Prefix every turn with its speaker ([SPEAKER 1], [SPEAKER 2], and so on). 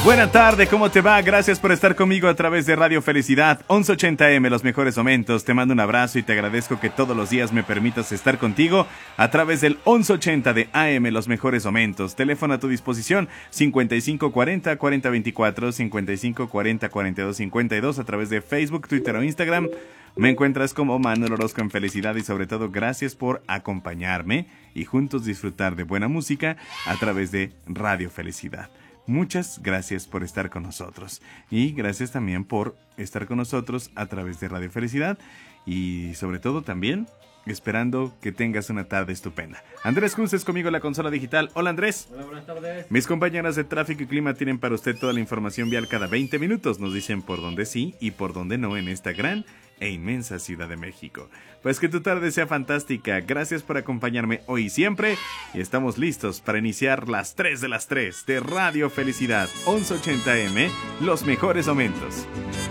[SPEAKER 1] Buena tarde, ¿cómo te va? Gracias por estar conmigo a través de Radio Felicidad 1180M, los mejores momentos. Te mando un abrazo y te agradezco que todos los días me permitas estar contigo a través del 1180 de AM, los mejores momentos. Teléfono a tu disposición 5540-4024, 5540-4252 a través de Facebook, Twitter o Instagram. Me encuentras como Manuel Orozco en Felicidad y sobre todo gracias por acompañarme y juntos disfrutar de buena música a través de Radio Felicidad. Muchas gracias por estar con nosotros y gracias también por estar con nosotros a través de Radio Felicidad y sobre todo también esperando que tengas una tarde estupenda. Andrés Cruz es conmigo en la consola digital. Hola Andrés.
[SPEAKER 2] Hola, buenas tardes.
[SPEAKER 1] Mis compañeras de tráfico y clima tienen para usted toda la información vial cada 20 minutos. Nos dicen por dónde sí y por dónde no en esta gran e inmensa Ciudad de México. Pues que tu tarde sea fantástica. Gracias por acompañarme hoy y siempre. Y estamos listos para iniciar las 3 de las 3 de Radio Felicidad 1180M, los mejores momentos.